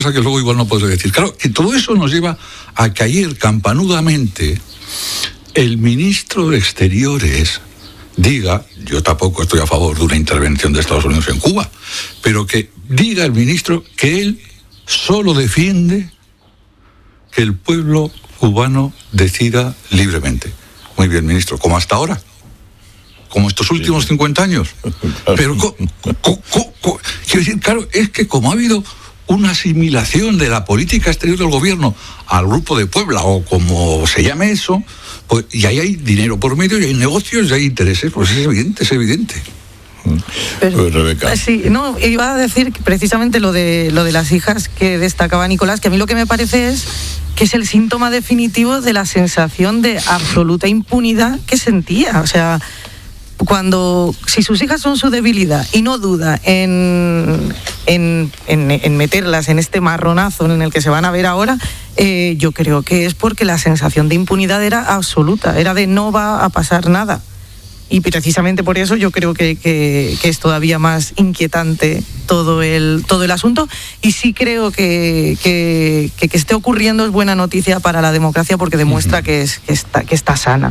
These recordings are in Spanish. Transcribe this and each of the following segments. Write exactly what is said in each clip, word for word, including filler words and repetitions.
cosa que luego igual no podré decir. Claro, que todo eso nos lleva a que ayer, campanudamente, el ministro de Exteriores diga, yo tampoco estoy a favor de una intervención de Estados Unidos en Cuba, pero que diga el ministro que él solo defiende que el pueblo cubano decida libremente. Muy bien, ministro, como hasta ahora, como estos últimos sí. cincuenta años. Pero, co, co, co, co, quiero decir, claro, es que como ha habido una asimilación de la política exterior del gobierno al Grupo de Puebla, o como se llame eso, pues, y ahí hay dinero por medio, y hay negocios, y hay intereses, pues es evidente, es evidente. Pero, pues Rebeca. Sí, no, iba a decir precisamente lo de lo de las hijas que destacaba Nicolás, que a mí lo que me parece es que es el síntoma definitivo de la sensación de absoluta impunidad que sentía. O sea, cuando, si sus hijas son su debilidad y no duda en, en, en, en meterlas en este marronazo en el que se van a ver ahora, eh, yo creo que es porque la sensación de impunidad era absoluta, era de no va a pasar nada. Y precisamente por eso yo creo que, que, que es todavía más inquietante todo el, todo el asunto. Y sí creo que, que, que, que esté ocurriendo es buena noticia para la democracia, porque demuestra uh-huh. que, es, que, está, que está sana.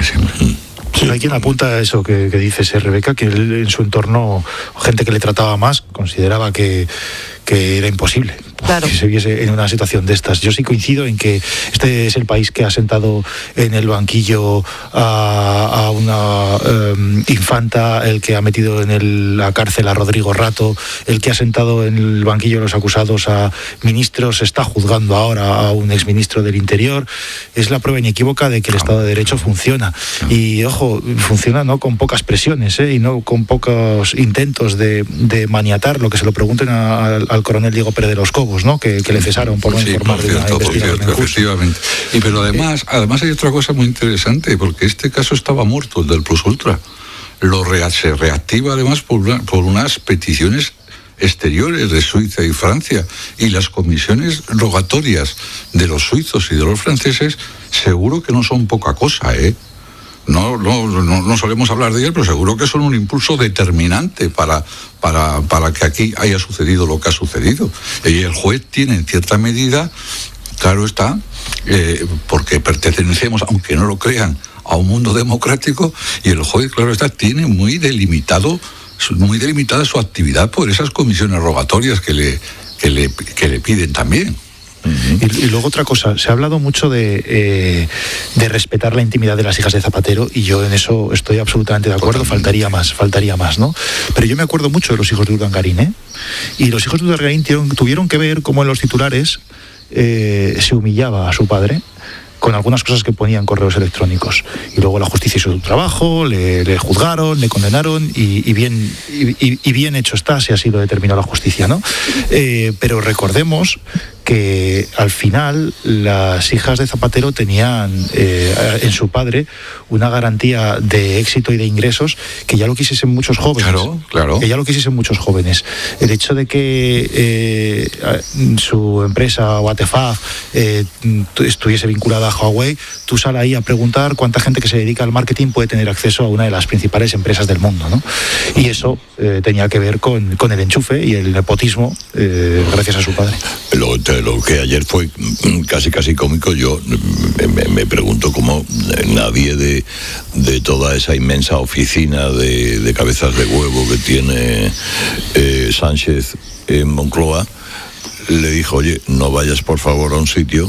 Sí, hay quien apunta a eso que, que dices, Rebeca, que él, en su entorno, gente que le trataba más, consideraba que, que era imposible claro. que se viese en una situación de estas. Yo sí coincido en que este es el país que ha sentado en el banquillo a, a una eh, infanta, el que ha metido en el, la cárcel a Rodrigo Rato, el que ha sentado en el banquillo de los acusados a ministros, está juzgando ahora a un exministro del Interior. Es la prueba inequívoca de que el Estado de Derecho funciona. Y, ojo, funciona no con pocas presiones, ¿eh? y no con pocos intentos de, de maniatar, lo que se lo pregunten a, a, al coronel Diego Pérez de los Cobos, ¿no? que, que le cesaron por no sí, informar por cierto, de una investigación por cierto, efectivamente. Y pero además, eh, además hay otra cosa muy interesante, porque este caso estaba muerto, el del Plus Ultra. Lo rea, se reactiva además por, una, por unas peticiones exteriores de Suiza y Francia, y las comisiones rogatorias de los suizos y de los franceses seguro que no son poca cosa, ¿eh? No, no, no, no solemos hablar de ellas, pero seguro que son un impulso determinante para, para, para que aquí haya sucedido lo que ha sucedido. Y el juez tiene en cierta medida, claro está, eh, porque pertenecemos, aunque no lo crean, a un mundo democrático, y el juez, claro está, tiene muy delimitado, muy delimitada su actividad por esas comisiones rogatorias que le, que le, que le piden también. Uh-huh. Y, y luego otra cosa, se ha hablado mucho de, eh, de respetar la intimidad de las hijas de Zapatero, y yo en eso estoy absolutamente de acuerdo. Totalmente. faltaría más, faltaría más, ¿no? Pero yo me acuerdo mucho de los hijos de Urdangarín, ¿eh? Y los hijos de Urdangarín tuvieron, tuvieron que ver cómo en los titulares eh, se humillaba a su padre con algunas cosas que ponían correos electrónicos, y luego la justicia hizo su trabajo, le, le juzgaron, le condenaron, y, y bien y, y bien hecho está, si así lo determinó la justicia, ¿no? Eh, pero recordemos que al final las hijas de Zapatero tenían eh, en su padre una garantía de éxito y de ingresos que ya lo quisiesen muchos jóvenes. Claro, claro. Que ya lo quisiesen muchos jóvenes. El hecho de que eh, su empresa, Watefab, eh, estuviese vinculada a Huawei, tú sal ahí a preguntar cuánta gente que se dedica al marketing puede tener acceso a una de las principales empresas del mundo, ¿no? Y eso eh, tenía que ver con, con el enchufe y el nepotismo eh, gracias a su padre. Lo, lo que ayer fue casi casi cómico. Yo me, me pregunto cómo nadie de, de toda esa inmensa oficina de, de cabezas de huevo que tiene eh, Sánchez en Moncloa le dijo: oye, no vayas por favor a un sitio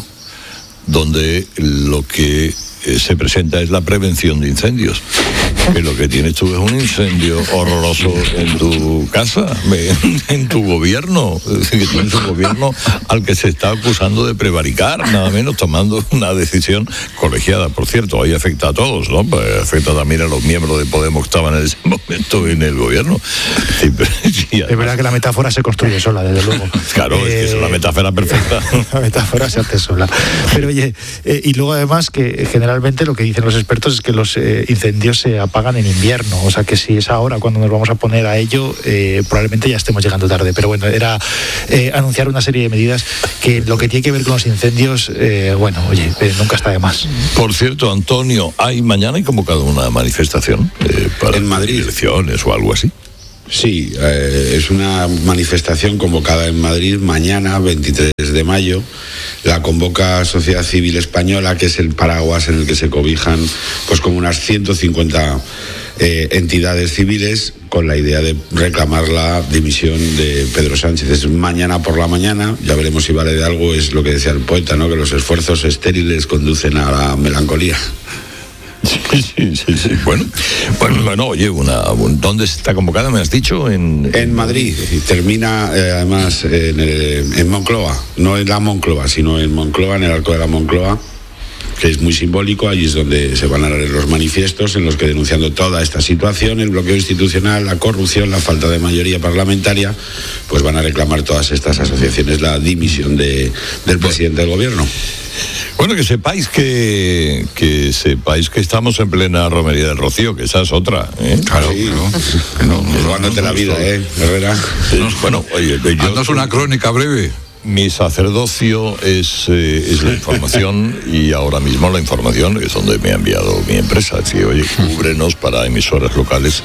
donde lo que se presenta es la prevención de incendios, que lo que tienes tú es un incendio horroroso en tu casa, en tu gobierno, que tienes un gobierno al que se está acusando de prevaricar, nada menos, tomando una decisión colegiada, por cierto. Ahí afecta a todos, ¿no? Pues afecta también a los miembros de Podemos que estaban en ese momento en el gobierno. Sí, pero, sí, además, es verdad que la metáfora se construye sola, desde luego. Claro, eh, es que es una metáfora perfecta. La metáfora se hace sola. Pero oye, eh, y luego además que generalmente lo que dicen los expertos es que los eh, incendios se apagan en invierno, o sea que si es ahora cuando nos vamos a poner a ello, eh, probablemente ya estemos llegando tarde. Pero bueno, era eh, anunciar una serie de medidas que lo que tiene que ver con los incendios, eh, bueno, oye, eh, nunca está de más. Por cierto, Antonio, ¿hay mañana hay convocado una manifestación eh, para en Madrid, elecciones o algo así? Sí, eh, es una manifestación convocada en Madrid mañana, veintitrés de mayo. La convoca Sociedad Civil Española, que es el paraguas en el que se cobijan pues como unas ciento cincuenta eh, entidades civiles, con la idea de reclamar la dimisión de Pedro Sánchez. Es mañana por la mañana, ya veremos si vale de algo. Es lo que decía el poeta, ¿no?, que los esfuerzos estériles conducen a la melancolía. Sí, sí, sí, sí. Bueno, bueno, bueno, oye, una, ¿dónde está convocada? ¿Me has dicho? En, en... en Madrid. Termina, eh, además, en, el, en Moncloa. No en la Moncloa, sino en Moncloa, en el Arco de la Moncloa, que es muy simbólico. Allí es donde se van a leer los manifiestos en los que, denunciando toda esta situación, el bloqueo institucional, la corrupción, la falta de mayoría parlamentaria, pues van a reclamar todas estas asociaciones la dimisión de, del presidente del gobierno. Bueno, que sepáis que que sepáis que estamos en plena romería del Rocío, que esa es otra, ¿eh? Claro, sí, no, no, robándote la vida, ¿eh, Herrera? No, bueno, oye, yo... Haznos una crónica breve. Mi sacerdocio es, eh, es la información, y ahora mismo la información es donde me ha enviado mi empresa. Así, oye, cúbrenos para emisoras locales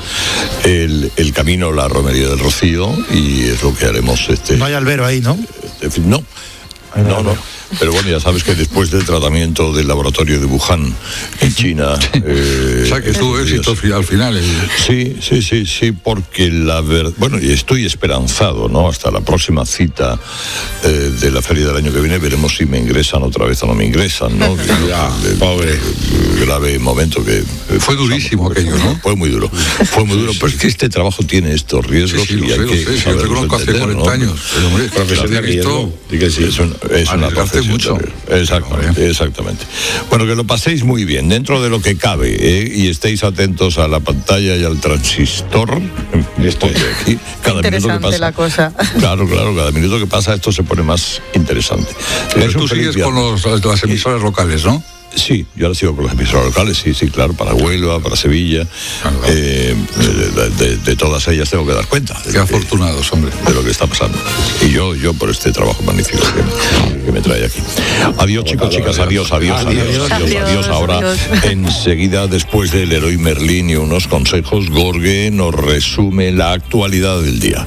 el, el camino, la romería del Rocío, y es lo que haremos. Este, no hay albero ahí, ¿no? Este, no, no, no. Pero bueno, ya sabes que después del tratamiento del laboratorio de Wuhan en China... Eh, o sea, que tuvo éxito al final. Eh. Sí, sí, sí, sí, porque la verdad... Bueno, y estoy esperanzado, ¿no? Hasta la próxima cita eh, de la feria del año que viene veremos si me ingresan otra vez o no me ingresan, ¿no? Ya, pobre. Grave momento que... Eh, fue durísimo aquello, ¿no? Fue muy duro, fue muy duro, pero es que este trabajo tiene estos riesgos, sí, sí, y hay sé, que sé, yo te conozco hace cuarenta, ¿no?, años. Pero, hombre, profesión de riesgo. Que sí, es, un, es una profesión mucho. Exactamente, exactamente. Bueno, que lo paséis muy bien, dentro de lo que cabe, ¿eh? Y estéis atentos a la pantalla y al transistor. Estoy aquí. Cada interesante minuto que pasa, la cosa. Claro, claro, cada minuto que pasa esto se pone más interesante. Pero tú sigues con los, las emisoras locales, ¿no? Sí, yo ahora sigo con las emisoras locales, sí, sí, claro, para Huelva, para Sevilla, claro, claro. Eh, de, de, de todas ellas tengo que dar cuenta. Qué afortunados, hombre. De lo que está pasando. Y yo, yo por este trabajo magnífico que, que me trae aquí. Adiós, chicos, chicas, adiós, adiós, adiós, adiós, adiós, adiós, adiós. Ahora, adiós. Enseguida, después del Leroy Merlin y unos consejos, Gorge nos resume la actualidad del día.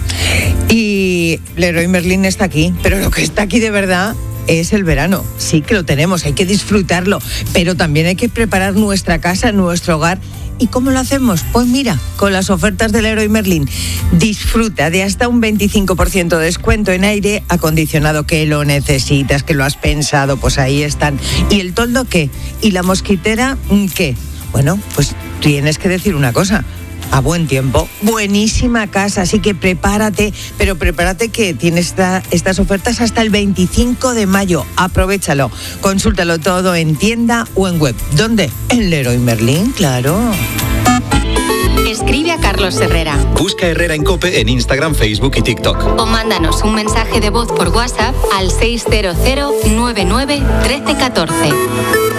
Y Leroy Merlin está aquí, pero lo que está aquí de verdad es el verano. Sí que lo tenemos, hay que disfrutarlo, pero también hay que preparar nuestra casa, nuestro hogar. ¿Y cómo lo hacemos? Pues mira, con las ofertas del Leroy Merlin. Disfruta de hasta un veinticinco por ciento de descuento en aire acondicionado, que lo necesitas, que lo has pensado, pues ahí están. ¿Y el toldo qué? ¿Y la mosquitera qué? Bueno, pues tienes que decir una cosa. A buen tiempo, buenísima casa, así que prepárate, pero prepárate que tienes esta, estas ofertas hasta el veinticinco de mayo. Aprovéchalo, consúltalo todo en tienda o en web. ¿Dónde? En Leroy Merlin, claro. Escribe a Carlos Herrera. Busca Herrera en COPE en Instagram, Facebook y TikTok. O mándanos un mensaje de voz por WhatsApp al seis cero cero nueve nueve uno tres uno cuatro.